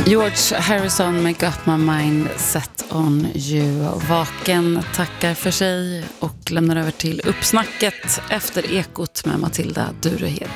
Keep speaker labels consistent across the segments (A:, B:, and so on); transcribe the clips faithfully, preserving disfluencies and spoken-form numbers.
A: George Harrison med Got My Mind Set On You. Vaken tackar för sig och lämnar över till uppsnacket efter Ekot med Matilda Durehed.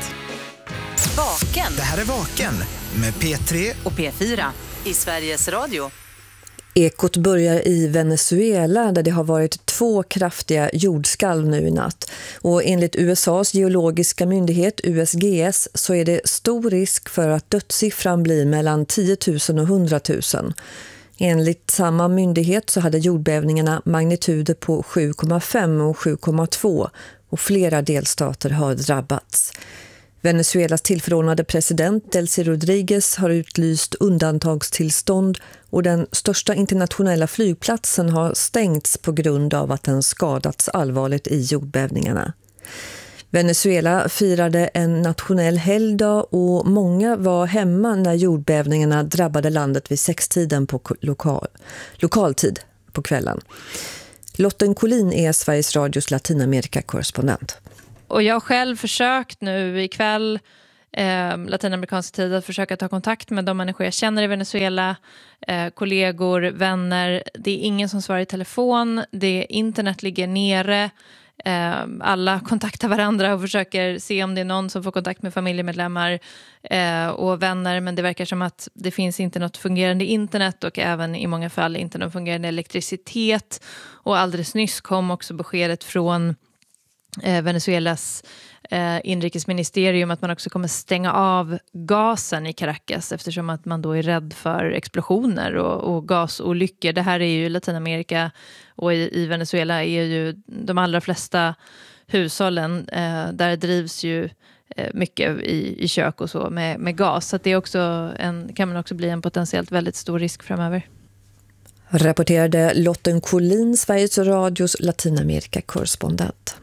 B: Vaken.
C: Det här är Vaken med P tre
B: och P fyra i Sveriges Radio.
D: Ekot börjar i Venezuela där det har varit två kraftiga jordskalv nu i natt. Och enligt U S A:s geologiska myndighet U S G S så är det stor risk för att dödssiffran blir mellan tio tusen och hundra tusen. Enligt samma myndighet så hade jordbävningarna magnituder på sju komma fem och sju komma två och flera delstater har drabbats. Venezuelas tillförordnade president Delcy Rodriguez har utlyst undantagstillstånd och den största internationella flygplatsen har stängts på grund av att den skadats allvarligt i jordbävningarna. Venezuela firade en nationell helgdag och många var hemma när jordbävningarna drabbade landet vid sextiden på lokal, lokaltid på kvällen. Lotten Collin är Sveriges Radios Latinamerika-korrespondent.
E: Och jag har själv försökt nu ikväll, eh, latinamerikansk tid, att försöka ta kontakt med de människor jag känner i Venezuela, eh, kollegor, vänner. Det är ingen som svarar i telefon, det internet ligger nere. Eh, alla kontaktar varandra och försöker se om det är någon som får kontakt med familjemedlemmar eh, och vänner. Men det verkar som att det finns inte något fungerande internet och även i många fall inte någon fungerande elektricitet. Och alldeles nyss kom också beskedet från Eh, Venezuelas eh, inrikesministerium att man också kommer stänga av gasen i Caracas eftersom att man då är rädd för explosioner och, och gasolyckor. Det här är ju Latinamerika och i, i Venezuela är ju de allra flesta hushållen eh, där drivs ju eh, mycket i, i kök och så med, med gas. Så att det är också en, kan man också bli en potentiellt väldigt stor risk framöver.
D: Rapporterade Lotten Collin, Sveriges Radios Latinamerika-korrespondent.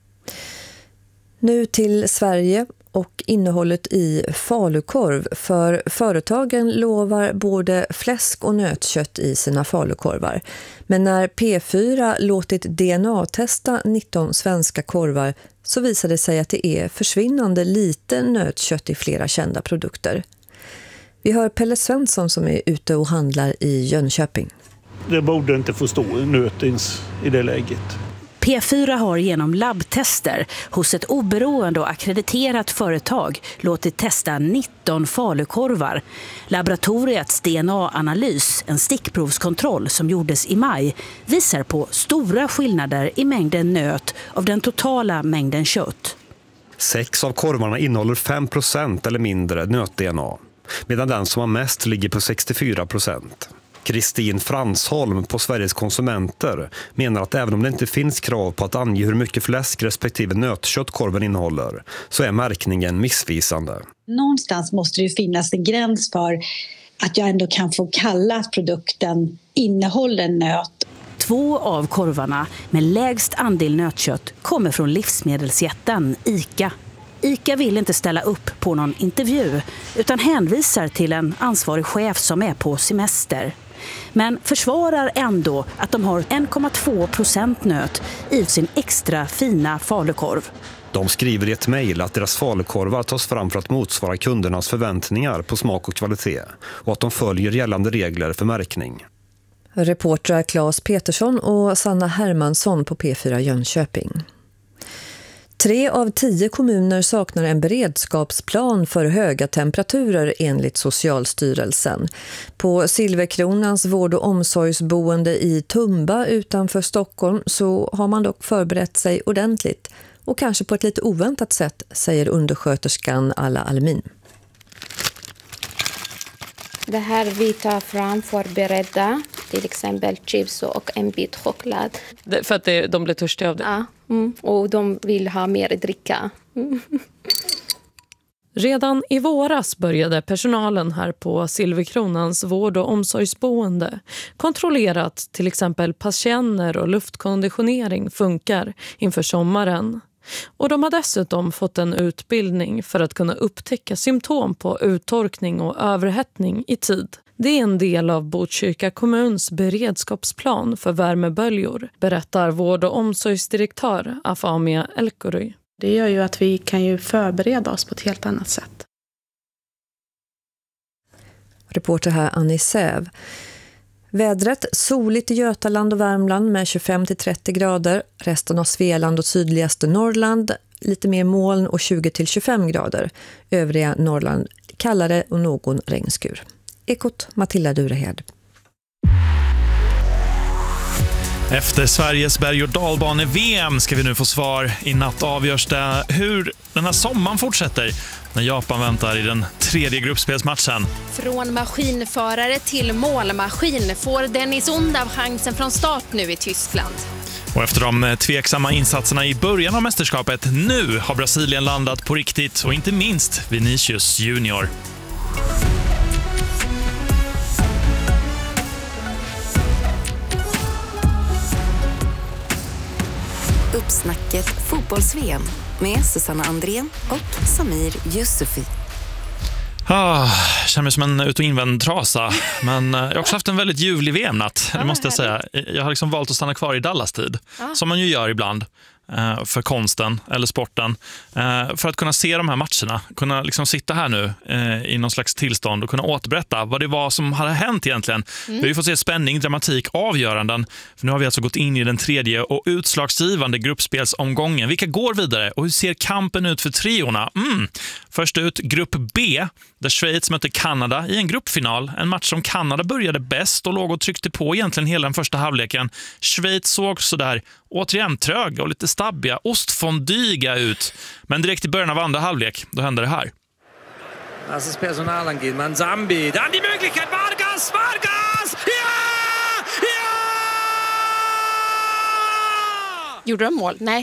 D: Nu till Sverige och innehållet i falukorv, för företagen lovar både fläsk och nötkött i sina falukorvar. Men när P fyra låtit D N A-testa nitton svenska korvar så visade det sig att det är försvinnande lite nötkött i flera kända produkter. Vi hör Pelle Svensson som är ute och handlar i Jönköping.
F: Det borde inte få stå nöt i det läget.
G: P fyra har genom labbtester hos ett oberoende och akkrediterat företag låtit testa nitton falukorvar. Laboratoriets D N A-analys, en stickprovskontroll som gjordes i maj, visar på stora skillnader i mängden nöt av den totala mängden kött.
H: Sex av korvarna innehåller fem procent eller mindre nöt-D N A, medan den som har mest ligger på sextiofyra procent. Kristin Fransholm på Sveriges konsumenter menar att även om det inte finns krav på att ange hur mycket fläsk respektive nötkött korven innehåller så är märkningen missvisande.
I: Någonstans måste det ju finnas en gräns för att jag ändå kan få kalla att produkten innehåller nöt.
G: Två av korvarna med lägst andel nötkött kommer från livsmedelsjätten ICA. ICA vill inte ställa upp på någon intervju utan hänvisar till en ansvarig chef som är på semester. Men försvarar ändå att de har en komma två procent nöt i sin extra fina falukorv.
H: De skriver i ett mejl att deras falukorvar tas fram för att motsvara kundernas förväntningar på smak och kvalitet och att de följer gällande regler för märkning.
D: Reportrar Claes Petersson och Sanna Hermansson på P fyra Jönköping. Tre av tio kommuner saknar en beredskapsplan för höga temperaturer enligt Socialstyrelsen. På Silverkronans vård- och omsorgsboende i Tumba utanför Stockholm så har man dock förberett sig ordentligt och kanske på ett lite oväntat sätt, säger undersköterskan Alla Almin.
J: Det här vi tar fram förberedda, till exempel chips och en bit choklad.
E: Det, för att det, de blir törstiga av det?
J: Ja, mm. Och de vill ha mer dricka. Mm.
K: Redan i våras började personalen här på Silverkronans vård- och omsorgsboende kontrollera att till exempel patienter och luftkonditionering funkar inför sommaren. Och de har dessutom fått en utbildning för att kunna upptäcka symptom på uttorkning och överhettning i tid. Det är en del av Botkyrka kommuns beredskapsplan för värmeböljor, berättar vård- och omsorgsdirektör Afamia Elkory.
L: Det gör ju att vi kan ju förbereda oss på ett helt annat sätt.
D: Reporter här Annie Säv. Vädret soligt i Götaland och Värmland med tjugofem till trettio grader. Resten av Svealand och sydligaste Norrland lite mer moln och tjugo till tjugofem grader. Övriga Norrland kallare och någon regnskur. Ekot Matilda Durehed.
L: Efter Sveriges berg- och dalbane-V M ska vi nu få svar. I natt avgörs det hur den här sommaren fortsätter när Japan väntar i den tredje gruppspelsmatchen.
M: Från maskinförare till målmaskin får Dennis Undav chansen från start nu i Tyskland.
L: Och efter de tveksamma insatserna i början av mästerskapet, nu har Brasilien landat på riktigt och inte minst Vinicius Junior.
B: Uppsnacket fotbolls-V M med Susanna Andrén och Samir Yusufi.
L: Ah, känner mig som en ut- och invänd trasa. Men jag har också haft en väldigt ljuvlig V M-natt, det måste jag säga. Jag har liksom valt att stanna kvar i Dallas-tid, ah. som man ju gör ibland. För konsten eller sporten, för att kunna se de här matcherna, kunna liksom sitta här nu i någon slags tillstånd och kunna återberätta vad det var som hade hänt egentligen. Mm. Vi har ju fått se spänning, dramatik, avgöranden, för nu har vi alltså gått in i den tredje och utslagsgivande gruppspelsomgången. Vilka går vidare och hur ser kampen ut för triorna? Mm. Först ut grupp B, där Schweiz mötte Kanada i en gruppfinal, en match som Kanada började bäst och låg och tryckte på egentligen hela den första halvleken. Schweiz såg så där återigen tröga och lite stabbiga, ostfondyga ut. Men direkt i början av andra halvlek, då hände det här.
N: Das ist Personalangehen. Manzambi. Dann die Möglichkeit. Vargas! Vargas! Ja! Ja!
M: Gjorde de mål? Nej.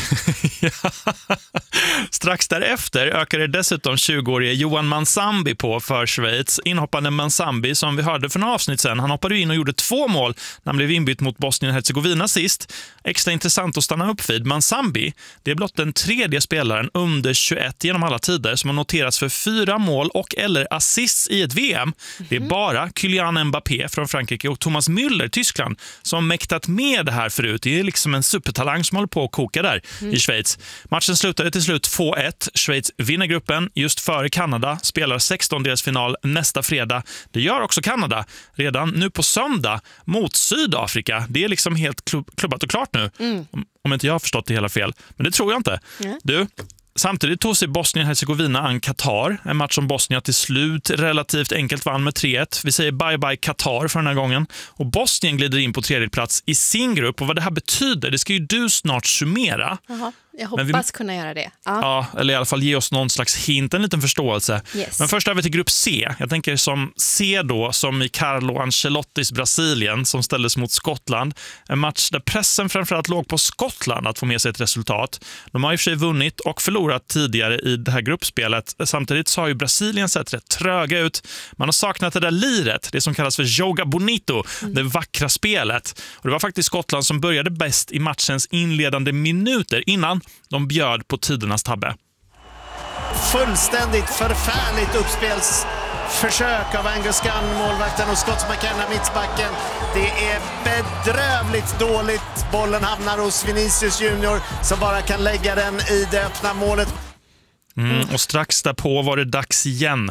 L: Strax därefter ökade dessutom tjugoårige Johan Manzambi på för Schweiz. Inhoppande Manzambi, som vi hörde för några avsnitt sedan, han hoppade in och gjorde två mål när han blev inbytt mot Bosnien-Hercegovina sist. Extra intressant att stanna upp vid. Manzambi, det är blott den tredje spelaren under tjugoett genom alla tider som har noterats för fyra mål och eller assists i ett V M. Det är bara Kylian Mbappé från Frankrike och Thomas Müller, Tyskland, som mäktat med det här förut. Det är liksom en supertalang som håller på att koka där mm. i Schweiz. Matchen slutade till slut två ett. Schweiz vinner gruppen just före Kanada, spelar sextondelsfinal nästa fredag. Det gör också Kanada redan nu på söndag mot Sydafrika. Det är liksom helt klubb- klubbat och klart nu. Mm. Om, om inte jag har förstått det hela fel. Men det tror jag inte. Mm. Du, samtidigt tog sig Bosnien-Hercegovina an Qatar. En match som Bosnien till slut relativt enkelt vann med tre ett. Vi säger bye-bye Qatar för den här gången. Och Bosnien glider in på tredje plats i sin grupp. Och vad det här betyder, det ska ju du snart summera.
M: Jaha. Jag hoppas vi, kunna göra det. Ja.
L: ja, eller i alla fall ge oss någon slags hint, en liten förståelse.
M: Yes.
L: Men först över till grupp C. Jag tänker som C då, som i Carlo Ancelottis Brasilien som ställdes mot Skottland. En match där pressen framförallt låg på Skottland att få med sig ett resultat. De har i och för sig vunnit och förlorat tidigare i det här gruppspelet. Samtidigt så har ju Brasilien sett rätt tröga ut. Man har saknat det där liret, det som kallas för Joga Bonito, mm. det vackra spelet. Och det var faktiskt Skottland som började bäst i matchens inledande minuter innan de bjöd på tidernas tabbe.
O: Fullständigt förfärligt uppspelsförsök av Angus Gunn, målvakten, och Scott McKenna, mittbacken. Det är bedrövligt dåligt. Bollen hamnar hos Vinicius Junior som bara kan lägga den i det öppna målet.
L: Mm, och strax därpå var det dags igen.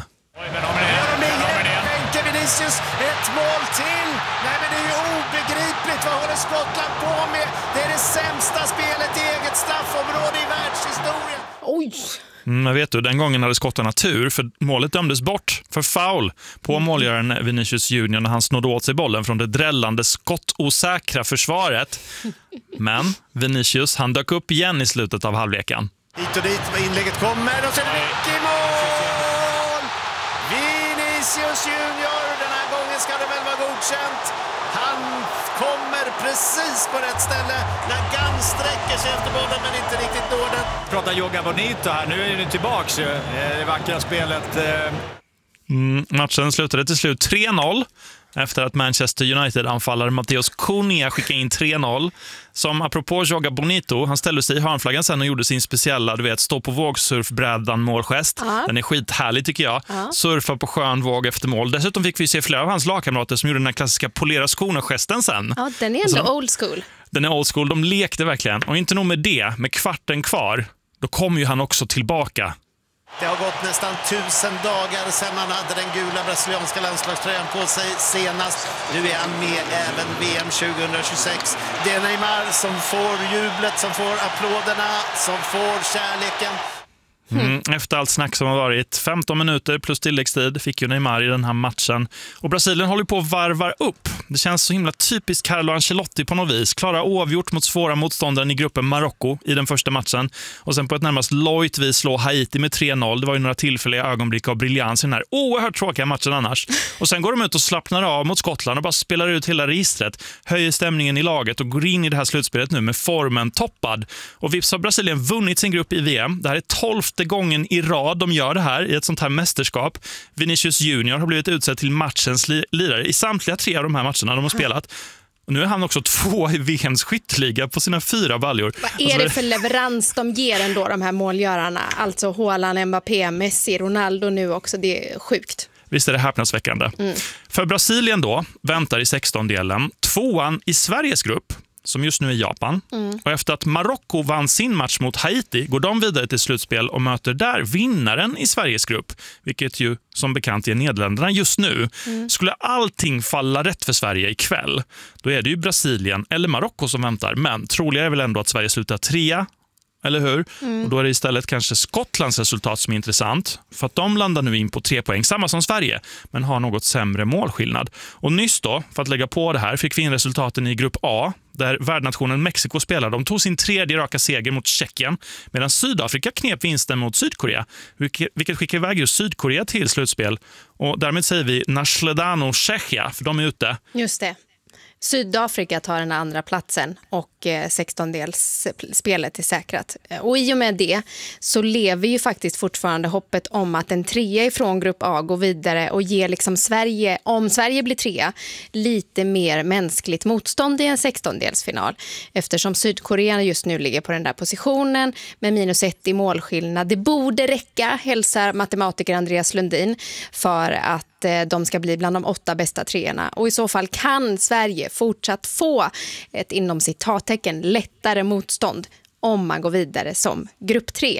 O: Bänke Vinicius, ett mål till. Nej, men det är ju obegripligt. Vad håller Skottland på med? Det är det sämsta spelet i eget straffområde i världshistorien.
M: Oj!
L: Mm, vet du, den gången hade skottarna tur, för målet dömdes bort för foul på målgöraren Vinicius Junior när han snodde åt sig bollen från det drällande skottosäkra försvaret. Men Vinicius, han dök upp igen i slutet av halvleken.
O: Dit och dit, inlägget kommer och så är det mycket mål! Vinicius Junior, den här gången ska det väl vara godkänt. Han kommer precis på rätt ställe när Gunn sträcker sig efter bollen men inte riktigt når den.
N: Pratar Joga Bonito här, nu är ni tillbaks ju, det vackra spelet.
L: Mm, matchen slutade till slut tre noll efter att Manchester United-anfallare Matteus Cunha skickade in tre noll. Som apropå Joga Bonito, han ställde sig i hörnflaggan sen och gjorde sin speciella, du vet, stå på vågsurfbrädan målgest. Uh-huh. Den är skithärlig tycker jag. Uh-huh. Surfa på skön våg efter mål. Dessutom fick vi se flera av hans lagkamrater som gjorde den här klassiska polera skorna-gesten sen.
M: Ja, den är ändå alltså, old school.
L: Den är old school, de lekte verkligen. Och inte nog med det, med kvarten kvar, då kom ju han också tillbaka
O: Det har gått nästan tusen dagar sedan man hade den gula brasilianska landslagströjan på sig senast. Nu är han med även V M tjugohundratjugosex. Det är Neymar som får jublet, som får applåderna, som får kärleken.
L: Mm. Efter allt snack som har varit, femton minuter plus tilläggstid fick ju Neymar i den här matchen. Och Brasilien håller på att varva upp. Det känns så himla typiskt Carlo Ancelotti på något vis. Klara oavgjort mot svåra motståndaren i gruppen Marocko i den första matchen. Och sen på ett närmast lojt vis slå Haiti med tre noll. Det var ju några tillfälliga ögonblick av briljans i den här oerhört tråkiga matchen annars. Och sen går de ut och slappnar av mot Skottland och bara spelar ut hela registret. Höjer stämningen i laget och går in i det här slutspelet nu med formen toppad. Och vips har Brasilien vunnit sin grupp i V M. Det här är tolfte gången i rad de gör det här i ett sånt här mästerskap. Vinicius Junior har blivit utsedd till matchens li- lirare i samtliga tre av de här matcherna de har spelat. Och nu är han också två i V M:s skytteliga på sina fyra baljor.
M: Vad är alltså, det för leverans de ger ändå, de här målgörarna? Alltså Haaland, Mbappé, Messi, Ronaldo nu också. Det är sjukt.
L: Visst är det häpnadsväckande. Mm. För Brasilien då väntar i sexton-delen tvåan i Sveriges grupp, som just nu är Japan. Mm. Och efter att Marocko vann sin match mot Haiti går de vidare till slutspel och möter där vinnaren i Sveriges grupp, vilket ju som bekant är Nederländerna just nu. Mm. Skulle allting falla rätt för Sverige ikväll, då är det ju Brasilien eller Marocko som väntar. Men troligare är väl ändå att Sverige slutar trea, eller hur? Mm. Och då är det istället kanske Skottlands resultat som är intressant. För att de landar nu in på tre poäng, samma som Sverige, men har något sämre målskillnad. Och nyss då, för att lägga på det här, fick vi in resultaten i grupp A, där värdnationen Mexiko spelar. De tog sin tredje raka seger mot Tjeckien, medan Sydafrika knep vinsten mot Sydkorea, vilket, vilket skickar iväg just Sydkorea till slutspel. Och därmed säger vi Nasledano Tjechia, för de är ute.
M: Just det. Sydafrika tar den andra platsen och sextondelsspelet är säkrat. Och i och med det så lever ju faktiskt fortfarande hoppet om att en trea ifrån grupp A går vidare och ger liksom Sverige, om Sverige blir trea, lite mer mänskligt motstånd i en sextondelsfinal. Eftersom Sydkorea just nu ligger på den där positionen med minus ett i målskillnad. Det borde räcka, hälsar matematiker Andreas Lundin, för att de ska bli bland de åtta bästa treorna. Och i så fall kan Sverige fortsatt få ett inom citattecken lättare motstånd om man går vidare som grupp tre.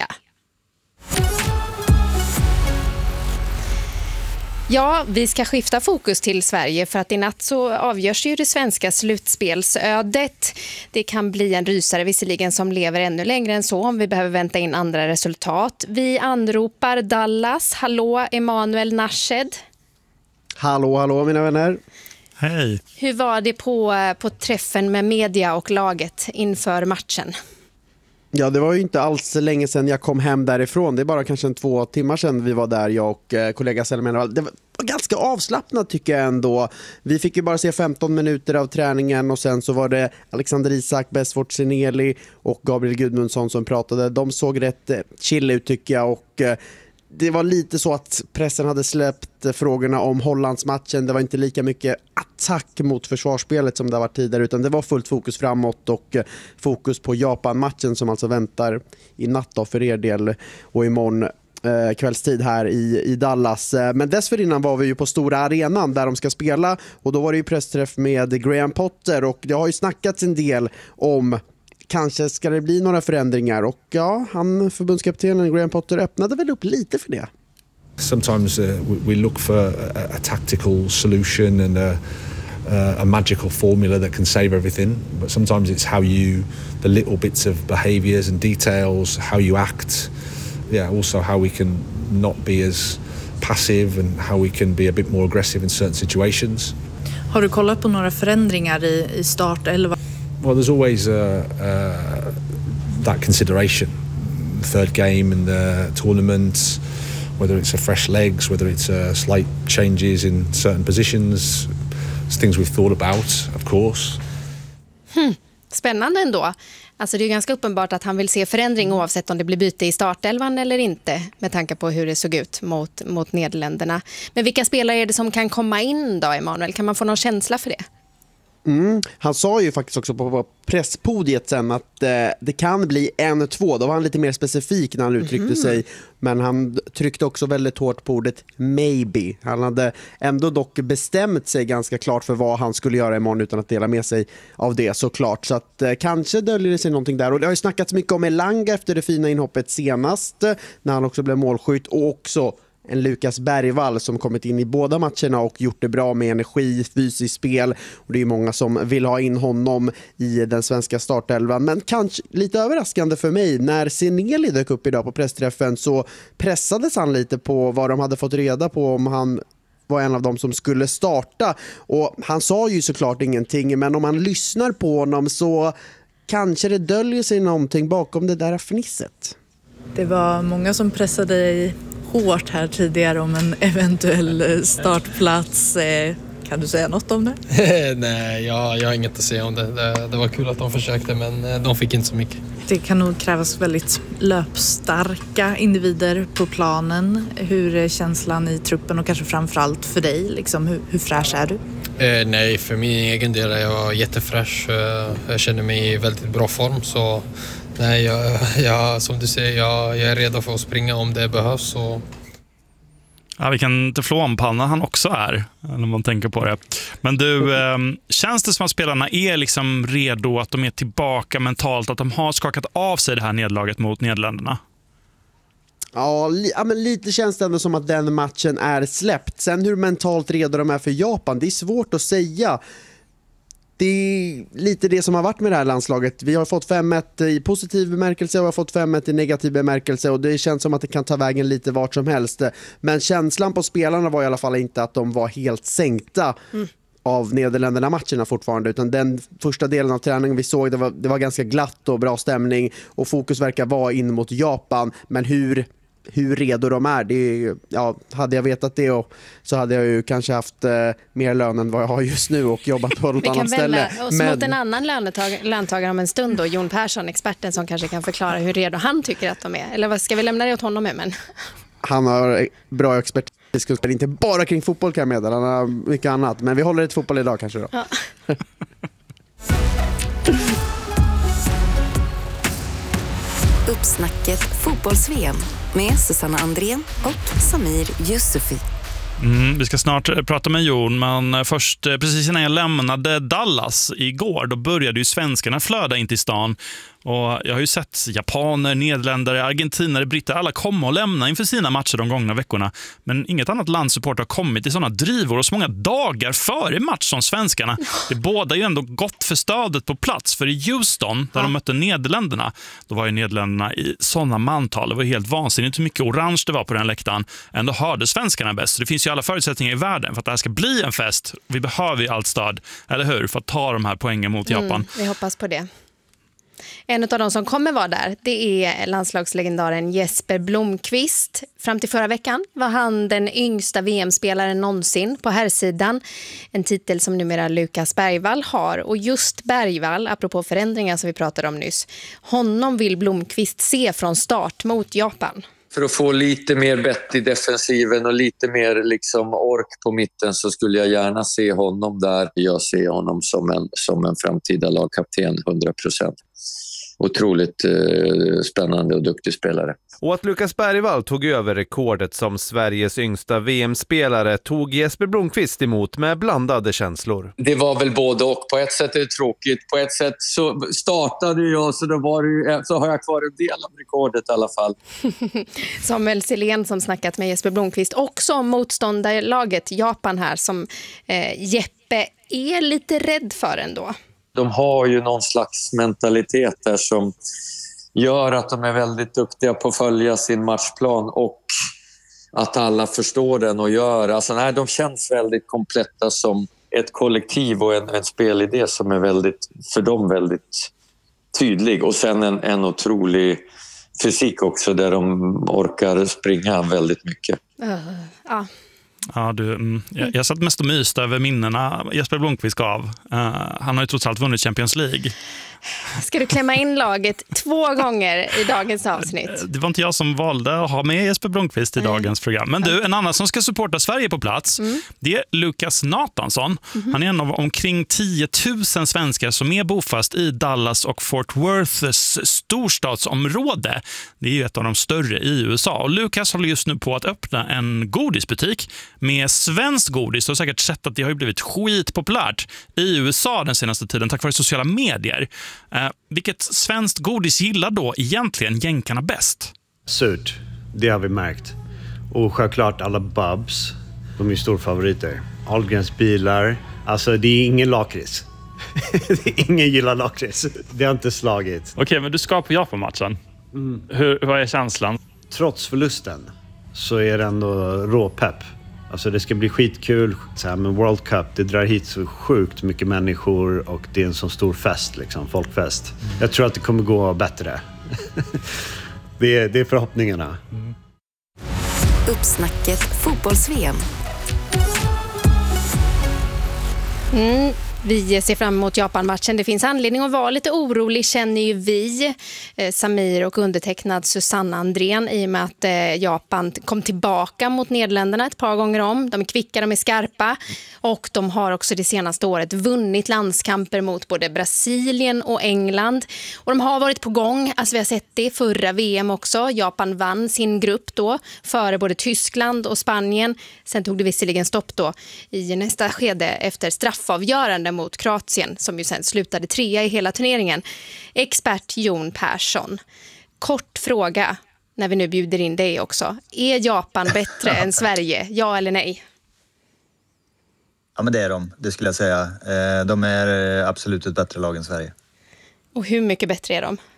M: Ja, vi ska skifta fokus till Sverige för att i natt så avgörs ju det svenska slutspelsödet. Det kan bli en rysare visserligen som lever ännu längre än så om vi behöver vänta in andra resultat. Vi anropar Dallas. Hallå, Emanuel Nashed.
P: Hallå, hallå mina vänner.
L: Hej.
M: Hur var det på, på träffen med media och laget inför matchen?
P: Ja, det var ju inte alls länge sedan jag kom hem därifrån. Det är bara kanske en två timmar sedan vi var där, jag och eh, kollega Selman. Det var ganska avslappnat tycker jag ändå. Vi fick ju bara se femton minuter av träningen och sen så var det Alexander Isak, Besfort Sineli och Gabriel Gudmundsson som pratade. De såg rätt eh, chill ut tycker jag och eh, det var lite så att pressen hade släppt frågorna om Hollandsmatchen. Det var inte lika mycket attack mot försvarsspelet som det har varit tidigare utan det var fullt fokus framåt och fokus på Japan-matchen som alltså väntar i natt då för er del och imorgon eh, kvällstid här i, i Dallas. Men dessförinnan var vi ju på stora arenan där de ska spela och då var det ju pressträff med Graham Potter och det har ju snackats en del om kanske ska det bli några förändringar och ja, han förbundskaptenen Graham Potter öppnade väl upp lite för det.
Q: Sometimes uh, we look for a, a tactical solution and a, uh, a magical formula that can save everything, but sometimes it's how you, the little bits of behaviours and details, how you act, yeah, also how we can not be as passive and how we can be a bit more aggressive in certain situations.
R: Har du kollat på några förändringar i, i startelva?
Q: Well, there's always uh, uh, that consideration. Third game in the tournament, whether it's a fresh legs, whether it's uh, slight changes in certain positions, it's things we've thought about, of course.
M: Hmm. Spännande ändå. Alltså det är ganska uppenbart att han vill se förändring oavsett om det blir byte i startelvan eller inte med tanke på hur det såg ut mot, mot Nederländerna. Men vilka spelare är det som kan komma in då, Emanuel? Kan man få någon känsla för det?
P: Mm. Han sa ju faktiskt också på presspodiet sen att eh, det kan bli en två. Då var han lite mer specifik när han uttryckte mm. sig. Men han tryckte också väldigt hårt på ordet maybe. Han hade ändå dock bestämt sig ganska klart för vad han skulle göra imorgon utan att dela med sig av det såklart. Så att eh, kanske döljer det sig någonting där. Och det har ju snackats mycket om Elanga efter det fina inhoppet senast när han också blev målskytt, och också en Lukas Bergvall som kommit in i båda matcherna och gjort det bra med energi, fysiskt spel, och det är många som vill ha in honom i den svenska startelvan. Men kanske lite överraskande för mig, när Seneli dök upp idag på pressträffen så pressades han lite på vad de hade fått reda på om han var en av dem som skulle starta, och han sa ju såklart ingenting, men om man lyssnar på honom så kanske det döljer sig någonting bakom det där fnisset.
R: Det var många som pressade dig hårt här tidigare om en eventuell startplats. Kan du säga något om det?
S: Nej, jag, jag har inget att säga om det. det. Det var kul att de försökte, men de fick inte så mycket.
R: Det kan nog krävas väldigt löpstarka individer på planen. Hur är känslan i truppen och kanske framförallt för dig? Liksom, hur, hur fräsch är du?
S: Eh, nej, för min egen del är jag jättefräsch. Jag känner mig i väldigt bra form, så nej, jag, jag, som du säger, jag, jag är redo för att springa om det behövs. Och
L: ja, vilken teflonpanna han också är, när man tänker på det. Men du, eh, känns det som att spelarna är liksom redo, att de är tillbaka mentalt, att de har skakat av sig det här nedlaget mot Nederländerna?
P: Ja, li- ja, men lite känns det ändå som att den matchen är släppt. Sen hur mentalt redo de är för Japan, det är svårt att säga. Det är lite det som har varit med det här landslaget. Vi har fått fem ett i positiv bemärkelse och vi har fått fem ett i negativ bemärkelse, och det känns som att det kan ta vägen lite vart som helst. Men känslan på spelarna var i alla fall inte att de var helt sänkta mm. av Nederländerna-matcherna fortfarande, utan den första delen av träningen vi såg, det var, det var ganska glatt och bra stämning, och fokus verkar vara in mot Japan. Men hur hur redo de är, det är, ja, hade jag vetat det och, så hade jag ju kanske haft eh, mer lön än vad jag har just nu och jobbat på något annat ställe.
M: Vi kan välja mot en annan lönetag- löntagare om en stund då, Jon Persson, experten som kanske kan förklara hur redo han tycker att de är. Eller vad ska vi lämna det åt honom med? Men...
P: Han har bra expertis, inte bara kring fotboll kan jag meddela, han har mycket annat. Men vi håller ett fotboll idag kanske då. Ja.
B: Uppsnacket fotbolls-V M med Susanna Andrén och Samir Yusufi.
L: Mm, vi ska snart prata med Jon, men först, precis innan jag lämnade Dallas igår, då började ju svenskarna flöda in till stan. Och jag har ju sett japaner, nederländare, argentinare, britter, alla komma och lämna inför sina matcher de gångna veckorna. Men inget annat landsupport har kommit i sådana drivor och så många dagar före match som svenskarna. Det båda ju ändå gott för stödet på plats. För i Houston, där de mötte Nederländerna, då var ju Nederländerna i sådana mantal. Det var helt vansinnigt hur mycket orange det var på den läktaren. Ändå hörde svenskarna bäst. Det finns ju alla förutsättningar i världen för att det här ska bli en fest. Vi behöver ju allt stöd, eller hur? För att ta de här poängen mot Japan.
M: Mm, vi hoppas på det. En av de som kommer vara där, det är landslagslegendaren Jesper Blomqvist. Fram till förra veckan var han den yngsta V M-spelaren någonsin på herrsidan. En titel som numera Lukas Bergvall har. Och just Bergvall, apropå förändringar som vi pratade om nyss, honom vill Blomqvist se från start mot Japan.
T: För att få lite mer bett i defensiven och lite mer liksom ork på mitten så skulle jag gärna se honom där. Jag ser honom som en, som en framtida lagkapten, hundra procent. Otroligt eh, spännande och duktig spelare.
U: Och att Lukas Bergvall tog över rekordet som Sveriges yngsta V M-spelare tog Jesper Blomqvist emot med blandade känslor.
T: Det var väl både och. På ett sätt är det tråkigt. På ett sätt så startade jag, så, då var det, så har jag kvar en del av rekordet i alla fall.
M: Samuel Silén som snackat med Jesper Blomqvist också om motståndarlaget Japan här, som eh, Jeppe är lite rädd för ändå.
T: De har ju någon slags mentalitet där som gör att de är väldigt duktiga på att följa sin matchplan och att alla förstår den och gör. Alltså, nej, de känns väldigt kompletta som ett kollektiv och en, en spelidé som är väldigt, för dem väldigt tydlig. Och sen en, en otrolig fysik också där de orkar springa väldigt mycket.
M: Uh, ja.
L: Ja, du, mm, jag, jag satt mest och myste över minnena Jesper Blomqvist gav. Uh, han har ju trots allt vunnit Champions League.
M: Ska du klämma in laget två gånger i dagens avsnitt?
L: Det var inte jag som valde att ha med Jesper Blomqvist i mm. dagens program. Men du, en annan som ska supporta Sverige på plats, mm. det är Lukas Nathansson. Mm-hmm. Han är en av omkring tio tusen svenskar som är bofast i Dallas och Fort Worths storstadsområde. Det är ju ett av de större i U S A. Och Lukas håller just nu på att öppna en godisbutik med svenskt godis. Du har säkert sett att det har blivit skitpopulärt i U S A den senaste tiden tack vare sociala medier. Eh, vilket svenskt godis gillar då egentligen jänkarna bäst?
A: Surt, det har vi märkt. Och självklart alla Bubs, de är stora favoriter. Ahlgrens bilar, alltså det är ingen lakrits. Ingen gillar lakrits. Det har inte slagit.
L: Okej, okay, men du ska på Japan-matchen. Mm. Hur, vad är känslan?
A: Trots förlusten så är det ändå råpepp. Alltså det ska bli skitkul. Så här med World Cup, det drar hit så sjukt mycket människor och det är en sån stor fest, liksom, folkfest. Mm. Jag tror att det kommer gå bättre. det, är, det är förhoppningarna. Mm.
B: Uppsnacket fotbolls-V M.
M: Mm. Vi ser fram emot Japan-matchen. Det finns anledning att vara lite orolig, känner ju vi, eh, Samir och undertecknad Susanna Andrén, i och med att eh, Japan kom tillbaka mot Nederländerna ett par gånger om. De är kvicka, de är skarpa och de har också det senaste året vunnit landskamper mot både Brasilien och England. Och de har varit på gång, alltså vi har sett det förra V M också. Japan vann sin grupp då före både Tyskland och Spanien. Sen tog det visserligen stopp då i nästa skede efter straffavgörande mot Kroatien, som ju sen slutade trea i hela turneringen. Expert Jon Persson. Kort fråga, när vi nu bjuder in dig också. Är Japan bättre än Sverige? Ja eller nej?
V: Ja, men det är de, det skulle jag säga. De är absolut ett bättre lag än Sverige.
M: Och hur mycket bättre är de?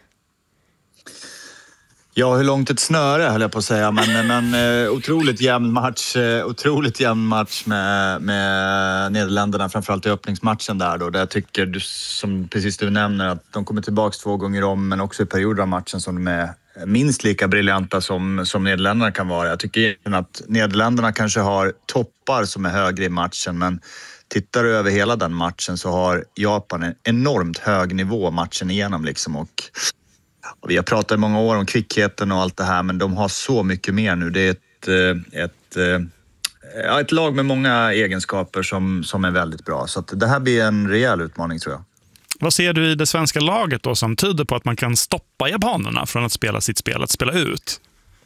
V: Ja, hur långt ett snöre höll jag på att säga, men, men eh, otroligt jämn match, eh, otroligt jämn match med, med Nederländerna, framförallt i öppningsmatchen där då. Där jag tycker, du, som precis du nämner, att de kommer tillbaka två gånger om, men också i perioder av matchen som de är minst lika briljanta som, som Nederländerna kan vara. Jag tycker att Nederländerna kanske har toppar som är högre i matchen, men tittar du över hela den matchen så har Japan en enormt hög nivå matchen igenom liksom, och vi har pratat i många år om kvickheten och allt det här, men de har så mycket mer nu. Det är ett, ett, ja, ett lag med många egenskaper som, som är väldigt bra. Så att det här blir en rejäl utmaning, tror jag.
L: Vad ser du i det svenska laget då som tyder på att man kan stoppa japanerna från att spela sitt spel, att spela ut?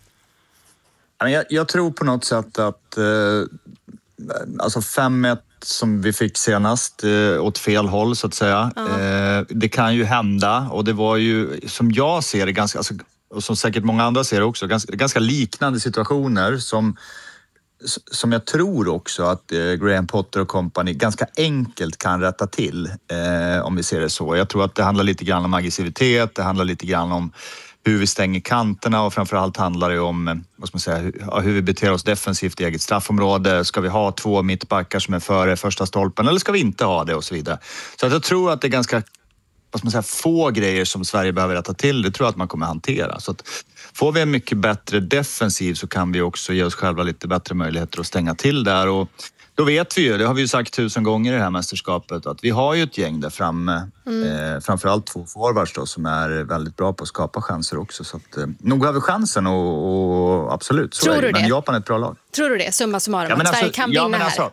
V: Jag, jag tror på något sätt att eh, alltså fem ett som vi fick senast eh, åt fel håll så att säga. Ja. Eh, det kan ju hända, och det var ju som jag ser det ganska, alltså, och som säkert många andra ser det också, ganska, ganska liknande situationer som, som jag tror också att eh, Graham Potter och company ganska enkelt kan rätta till eh, om vi ser det så. Jag tror att det handlar lite grann om aggressivitet, det handlar lite grann om hur vi stänger kanterna, och framförallt handlar det om, vad ska man säga, hur, hur vi beter oss defensivt i eget straffområde. Ska vi ha två mittbackar som är före första stolpen, eller ska vi inte ha det, och så vidare. Så att jag tror att det är ganska, vad ska man säga, få grejer som Sverige behöver rätta till. Det tror jag att man kommer hantera. Så att får vi en mycket bättre defensiv så kan vi också ge oss själva lite bättre möjligheter att stänga till där. Och då vet vi ju, det har vi ju sagt tusen gånger i det här mästerskapet, att vi har ju ett gäng där framme, mm. eh, framförallt två forwards då, som är väldigt bra på att skapa chanser också. Så att, eh, nog har vi chansen, och, och absolut, så
M: Tror
V: är det.
M: Du
V: Men
M: det?
V: Japan är ett bra lag.
M: Tror du det, summa summarum,
V: ja,
M: att
V: alltså,
M: Sverige kan
V: ja,
M: vinna här?
V: Alltså,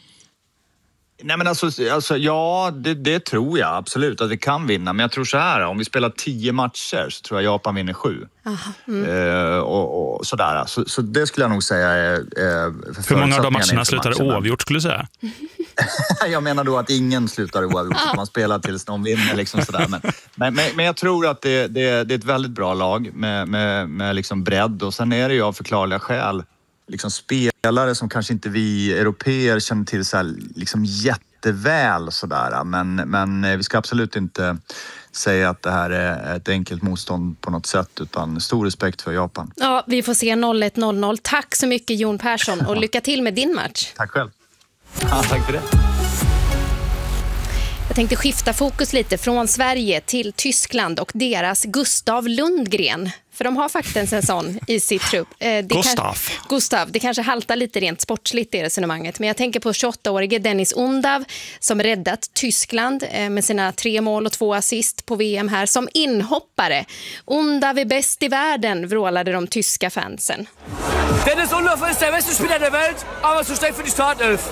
V: nej men alltså, alltså ja, det, det tror jag absolut att vi kan vinna. Men jag tror så här, om vi spelar tio matcher så tror jag Japan vinner sju.
M: Mm.
V: Eh, och, och sådär. Så, så det skulle jag nog säga är... är
L: Hur många av de matcherna slutar oavgjort, skulle du säga?
V: Jag menar då att ingen slutar oavgjort. Man spelar tills någon vinner. Liksom sådär. Men, men, men, men jag tror att det, det, det är ett väldigt bra lag med, med, med liksom bredd. Och sen är det ju av förklarliga skäl liksom spelare som kanske inte vi europeer känner till så här, liksom jätteväl. Sådär. Men, men vi ska absolut inte säga att det här är ett enkelt motstånd på något sätt, utan stor respekt för Japan.
M: Ja, vi får se noll ett noll noll. Tack så mycket Jon Persson, och lycka till med din match.
V: Tack själv. Ja, tack för det.
M: Jag tänkte skifta fokus lite från Sverige till Tyskland och deras Gustav Lundgren. för de har faktiskt en sån i sitt trupp. Eh,
L: Gustav.
M: Kanske, Gustav, det kanske haltar lite rent sportsligt i resonemanget, men jag tänker på tjugoåtta-årige Dennis Undav som räddat Tyskland eh, med sina tre mål och två assist på V M här som inhoppare. Undav är bäst i världen, vrålade de tyska fansen.
C: Dennis Undav är den bästa spelaren i världen, men så stark för de startelf.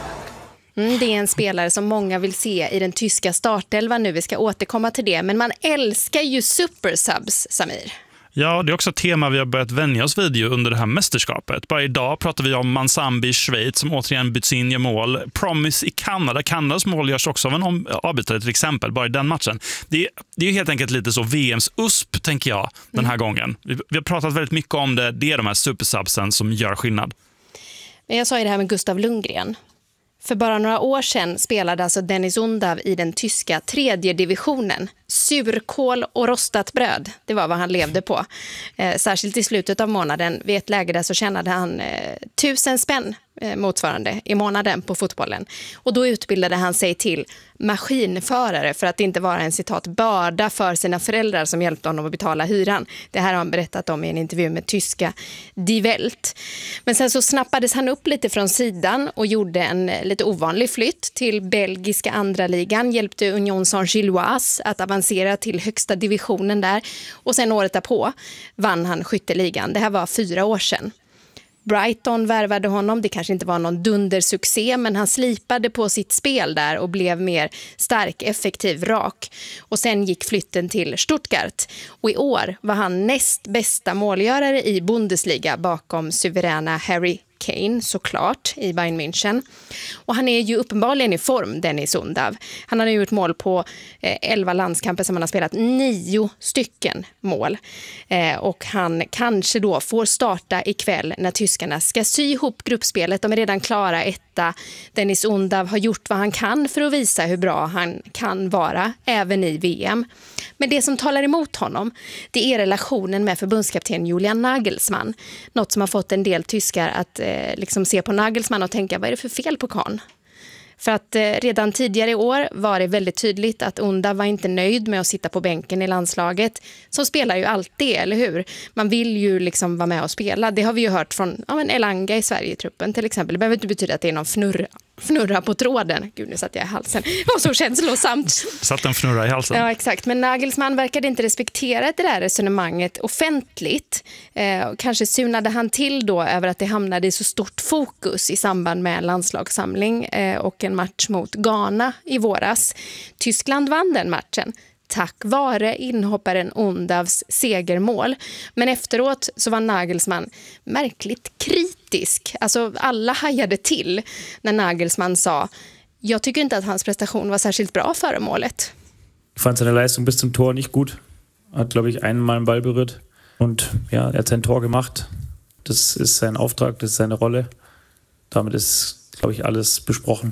M: Mm, det är en spelare som många vill se i den tyska startelvan nu. Vi ska återkomma till det. Men man älskar ju supersubs, Samir.
L: Ja, det är också ett tema vi har börjat vänja oss vid under det här mästerskapet. Bara idag pratar vi om Mansambi i Schweiz som återigen byts in i mål. Promise i Kanada. Kanadas mål görs också av en avbytare till exempel, bara i den matchen. Det är, det är helt enkelt lite så V M:s U S P, tänker jag, den här mm. gången. Vi, vi har pratat väldigt mycket om det. Det är de här supersubsen som gör skillnad.
M: Men jag sa ju det här med Gustav Lundgren. För bara några år sedan spelade alltså Dennis Undav i den tyska tredje divisionen. Surkål och rostat bröd, det var vad han levde på. Eh, särskilt i slutet av månaden, vid ett läge där så tjänade han eh, tusen spänn eh, motsvarande i månaden på fotbollen. Och då utbildade han sig till maskinförare för att inte vara en citat börda för sina föräldrar som hjälpte honom att betala hyran. Det här har han berättat om i en intervju med tyska Die Welt. Men sen så snappades han upp lite från sidan och gjorde en lite ovanlig flytt till belgiska andra ligan, hjälpte Union Saint-Gilloise att avancera till högsta divisionen där och sen året därpå vann han skytteligan. Det här var fyra år sedan. Brighton värvade honom, det kanske inte var någon dundersuccé, men han slipade på sitt spel där och blev mer stark, effektiv, rak. Och sen gick flytten till Stuttgart. Och i år var han näst bästa målgörare i Bundesliga bakom suveräna Harry Kane, såklart, i Bayern München. Och han är ju uppenbarligen i form, Dennis Undav. Han har nu gjort mål på eh, elva landskamper som han har spelat, nio stycken mål. Eh, och han kanske då får starta ikväll när tyskarna ska sy ihop gruppspelet. De är redan klara etta. Dennis Undav har gjort vad han kan för att visa hur bra han kan vara, även i V M. Men det som talar emot honom, det är relationen med förbundskapten Julian Nagelsmann. Något som har fått en del tyskar att eh, liksom se på Nagelsmann och tänka, vad är det för fel på karln? För att eh, redan tidigare i år var det väldigt tydligt att Undav var inte nöjd med att sitta på bänken i landslaget. Som spelar ju alltid, eller hur? Man vill ju liksom vara med och spela. Det har vi ju hört från ja, men Elanga i Sverige-truppen till exempel. Det behöver inte betyda att det är någon fnurra, fnurra på tråden. Gud, nu satt jag i halsen. Det var så känslosamt.
L: Satt en fnurra i halsen.
M: Ja, exakt. Men Nagelsmann verkade inte respektera det där resonemanget offentligt. Eh, kanske sunade han till då över att det hamnade i så stort fokus i samband med en landslagssamling eh, och en match mot Ghana i våras. Tyskland vann den matchen tack vare inhopparen Undavs segermål. Men efteråt så var Nagelsmann märkligt kritisk. Alltså alla hajade till när Nagelsmann sa, jag tycker inte att hans prestation var särskilt bra före målet.
F: Ich fand seine Leistung bis zum Tor nicht gut. Hat, glaube ich, einmal einen Ball berührt. Und ja, er hat sein Tor gemacht. Das ist sein Auftrag, das ist seine Rolle. Damit ist, glaube ich, alles besprochen.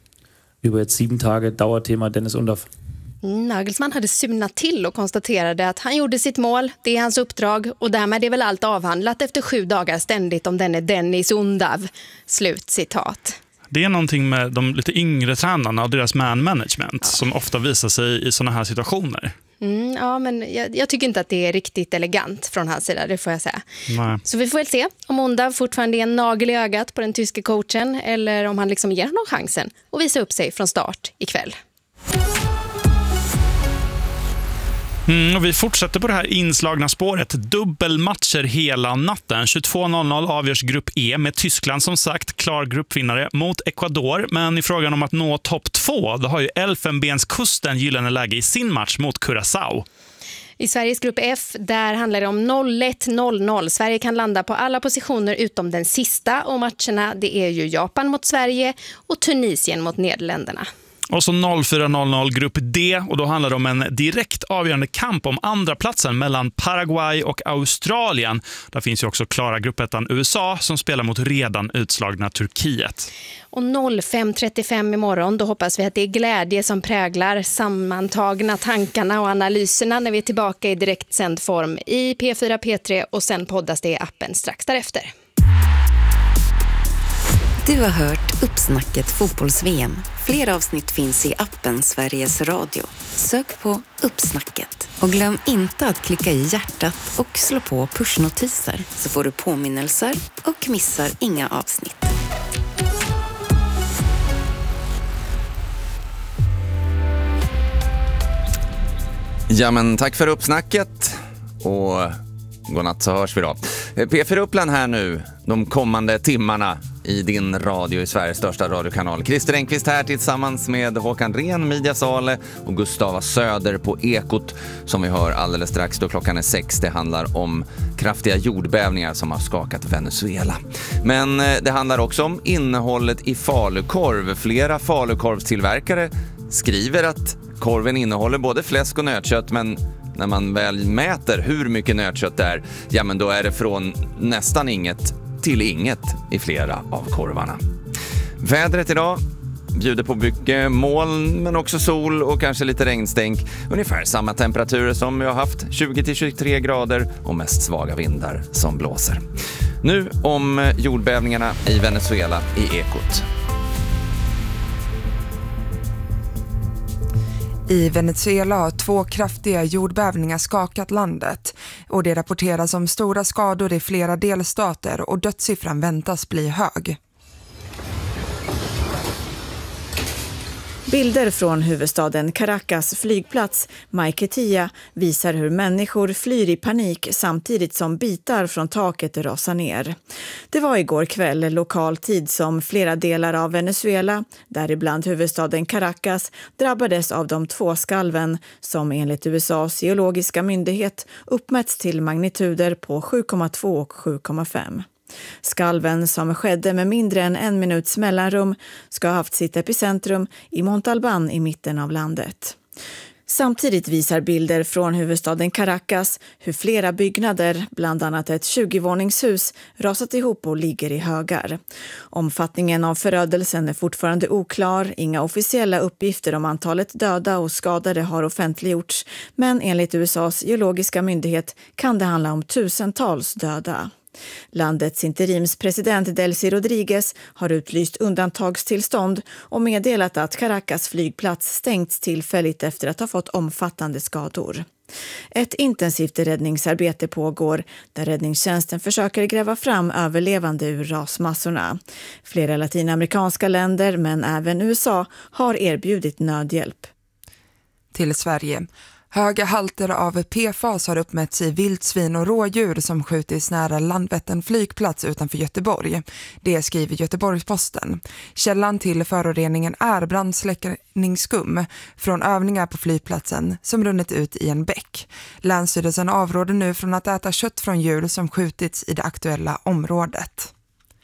F: Über jetzt sieben Tage Dauerthema Dennis Undav.
M: Nagelsmann hade sumnat till och konstaterade att han gjorde sitt mål, det är hans uppdrag och därmed är väl allt avhandlat efter sju dagar ständigt om denne Dennis Undav. Slut citat.
L: Det är någonting med de lite yngre tränarna och deras man management ja. som ofta visar sig i såna här situationer.
M: Mm, ja, men jag, jag tycker inte att det är riktigt elegant från hans sida, det får jag säga.
L: Nej.
M: Så vi får väl se om Undav fortfarande är en nagel i ögat på den tyska coachen eller om han liksom ger honom chansen och visar upp sig från start ikväll.
L: Mm, och vi fortsätter på det här inslagna spåret. Dubbelmatcher hela natten. tjugotvå noll noll avgörs grupp E med Tyskland som sagt klar gruppvinnare mot Ecuador. Men i frågan om att nå topp två, då har ju Elfenbenskusten gyllene läge i sin match mot Curaçao.
M: I Sveriges grupp F, där handlar det om noll ett noll noll. Sverige kan landa på alla positioner utom den sista och matcherna det är ju Japan mot Sverige och Tunisien mot Nederländerna.
L: Och så noll fyra noll noll grupp D och då handlar det om en direkt avgörande kamp om andra platsen mellan Paraguay och Australien. Där finns ju också klara gruppettan U S A som spelar mot redan utslagna Turkiet.
M: Och noll fem trettiofem imorgon, då hoppas vi att det är glädje som präglar sammantagna tankarna och analyserna när vi är tillbaka i direktsänd form i P fyra P tre och sen poddas det i appen strax därefter.
B: Du har hört Uppsnacket fotbolls-V M. Fler avsnitt finns i appen Sveriges Radio. Sök på Uppsnacket. Och glöm inte att klicka i hjärtat och slå på pushnotiser så får du påminnelser och missar inga avsnitt.
G: Ja, men tack för uppsnacket och godnatt, så hörs vi då. P fyra Uppland här nu de kommande timmarna i din radio i Sveriges största radiokanal. Christer Engqvist här tillsammans med Håkan Ren, Media Sale och Gustava Söder på Ekot som vi hör alldeles strax då klockan är sex. Det handlar om kraftiga jordbävningar som har skakat Venezuela. Men det handlar också om innehållet i falukorv. Flera falukorvstillverkare skriver att korven innehåller både fläsk och nötkött, men när man väl mäter hur mycket nötkött det är, ja men då är det från nästan inget till inget i flera av korvarna. Vädret idag bjuder på mycket moln men också sol och kanske lite regnstänk. Ungefär samma temperaturer som vi har haft, tjugo till tjugotre grader och mest svaga vindar som blåser. Nu om jordbävningarna i Venezuela i Ekot.
I: I Venezuela har två kraftiga jordbävningar skakat landet och det rapporteras om stora skador i flera delstater och dödssiffran väntas bli hög.
W: Bilder från huvudstaden Caracas flygplats, Maiquetía, visar hur människor flyr i panik samtidigt som bitar från taket rasar ner. Det var igår kväll lokal tid som flera delar av Venezuela, däribland huvudstaden Caracas, drabbades av de två skalven som enligt U S A:s geologiska myndighet uppmätts till magnituder på sju komma två och sju komma fem. Skalven, som skedde med mindre än en minuts mellanrum, ska ha haft sitt epicentrum i Montalban i mitten av landet. Samtidigt visar bilder från huvudstaden Caracas hur flera byggnader, bland annat ett tjugo-våningshus, rasat ihop och ligger i högar. Omfattningen av förödelsen är fortfarande oklar, inga officiella uppgifter om antalet döda och skadade har offentliggjorts, men enligt U S A:s geologiska myndighet kan det handla om tusentals döda. Landets interimspresident Delcy Rodriguez har utlyst undantagstillstånd och meddelat att Caracas flygplats stängts tillfälligt efter att ha fått omfattande skador. Ett intensivt räddningsarbete pågår där räddningstjänsten försöker gräva fram överlevande ur rasmassorna. Flera latinamerikanska länder, men även U S A, har erbjudit nödhjälp.
I: Till Sverige. Höga halter av P F A S har uppmätts i vildsvin och rådjur som skjutits nära Landvetten flygplats utanför Göteborg. Det skriver Göteborgs-Posten. Källan till föroreningen är brandsläckningsskum från övningar på flygplatsen som runnit ut i en bäck. Länsstyrelsen avråder nu från att äta kött från djur som skjutits i det aktuella området.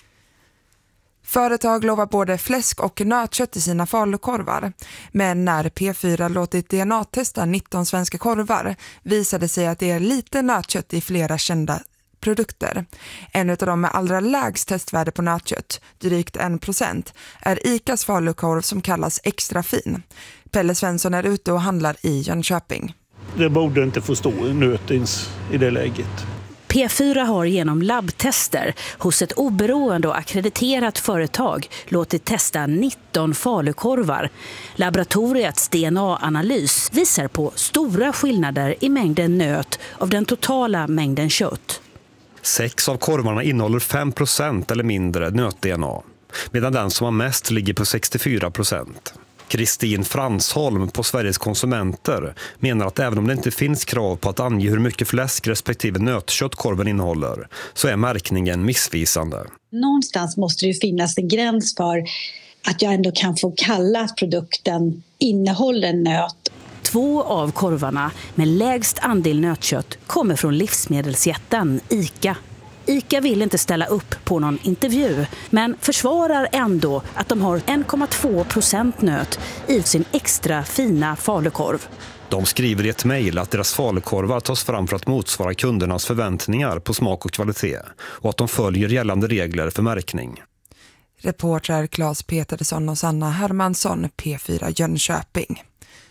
I: Företag lovar både fläsk och nötkött i sina falukorvar. Men när P fyra låtit D N A-testa nitton svenska korvar visade sig att det är lite nötkött i flera kända produkter. En av dem med allra lägst testvärde på nötkött, drygt en procent, är ICAs falukorv som kallas extra fin. Pelle Svensson är ute och handlar i Jönköping.
X: Det borde inte få stå nötins i det läget.
Y: P fyra har genom labbtester hos ett oberoende och akkrediterat företag låtit testa nitton falukorvar. Laboratoriets D N A-analys visar på stora skillnader i mängden nöt av den totala mängden kött.
H: Sex av korvarna innehåller fem procent eller mindre nöt-D N A, medan den som har mest ligger på sextiofyra procent. Kristin Fransholm på Sveriges konsumenter menar att även om det inte finns krav på att ange hur mycket fläsk respektive nötkött korven innehåller så är märkningen missvisande.
Z: Någonstans måste det ju finnas en gräns för att jag ändå kan få kalla att produkten innehåller nöt.
Y: Två av korvarna med lägst andel nötkött kommer från livsmedelsjätten ICA. ICA vill inte ställa upp på någon intervju, men försvarar ändå att de har en komma två procent nöt i sin extra fina falukorv.
H: De skriver i ett mejl att deras falukorvar tas fram för att motsvara kundernas förväntningar på smak och kvalitet och att de följer gällande regler för märkning.
I: Reportrar Claes Petersson och Sanna Hermansson, P fyra Jönköping.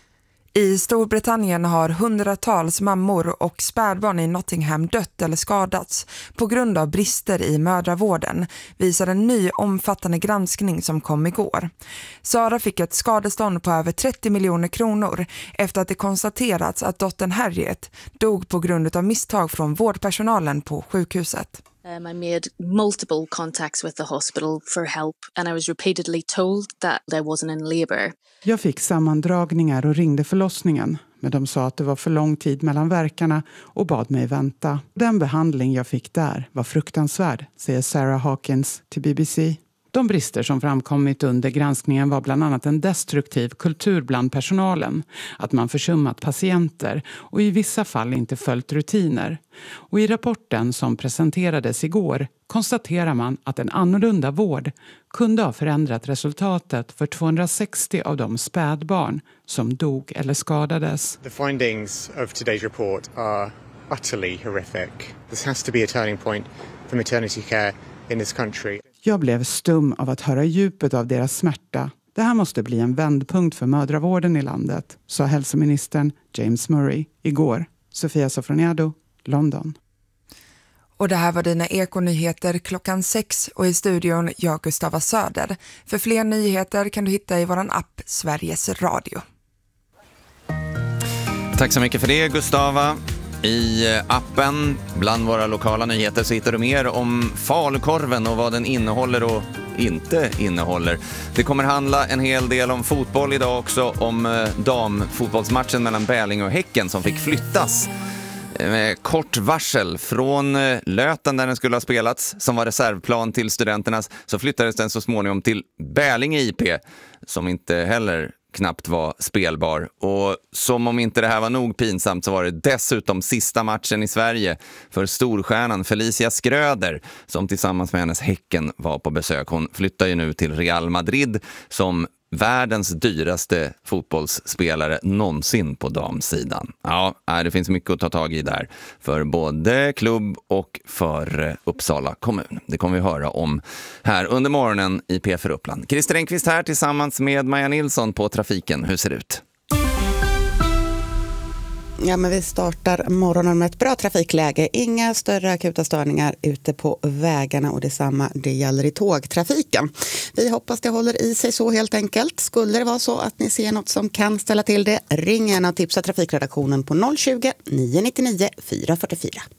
I: I Storbritannien har hundratals mammor och spädbarn i Nottingham dött eller skadats på grund av brister i mödravården, visar en ny omfattande granskning som kom igår. Sara fick ett skadestånd på över trettio miljoner kronor efter att det konstaterats att dottern Harriet dog på grund av misstag från vårdpersonalen på sjukhuset.
D: Um, I made multiple contacts with the hospital for help and I was repeatedly told that I wasn't in labour.
E: Jag fick sammandragningar och ringde förlossningen, men de sa att det var för lång tid mellan verkarna och bad mig vänta. Den behandling jag fick där var fruktansvärd, säger Sarah Hawkins till B B C. De brister som framkommit under granskningen var bland annat en destruktiv kultur bland personalen, att man försummat patienter och i vissa fall inte följt rutiner. Och i rapporten som presenterades igår konstaterar man att en annorlunda vård kunde ha förändrat resultatet för tvåhundrasextio av de spädbarn som dog eller skadades.
J: The findings of today's report are utterly horrific. This has to be a turning point for maternity care in this country.
E: Jag blev stum av att höra djupet av deras smärta. Det här måste bli en vändpunkt för mödravården i landet, sa hälsoministern James Murray igår. Sofia Sofroniado, London.
I: Och det här var dina ekonyheter klockan sex och i studion jag Gustava Söder. För fler nyheter kan du hitta i våran app Sveriges Radio.
G: Tack så mycket för det, Gustava. I appen bland våra lokala nyheter så hittar du mer om falukorven och vad den innehåller och inte innehåller. Det kommer handla en hel del om fotboll idag också, om damfotbollsmatchen mellan Bälinge och Häcken som fick flyttas med kort varsel från Löten där den skulle ha spelats, som var reservplan till studenternas, så flyttades den så småningom till Bälinge I P som inte heller knappt var spelbar. Och som om inte det här var nog pinsamt så var det dessutom sista matchen i Sverige för storstjärnan Felicia Skröder som tillsammans med hennes Häcken var på besök. Hon flyttar ju nu till Real Madrid som världens dyraste fotbollsspelare någonsin på damsidan. Ja, det finns mycket att ta tag i där för både klubb och för Uppsala kommun. Det kommer vi höra om här under morgonen i P för Uppland. Christer Enqvist här tillsammans med Maja Nilsson på trafiken. Hur ser det ut?
K: Ja, men vi startar morgonen med ett bra trafikläge. Inga större akuta störningar ute på vägarna och detsamma det gäller i tågtrafiken. Vi hoppas det håller i sig så helt enkelt. Skulle det vara så att ni ser något som kan ställa till det, ring gärna och tipsa trafikredaktionen på noll tjugo, nio nio nio, fyra fyra fyra.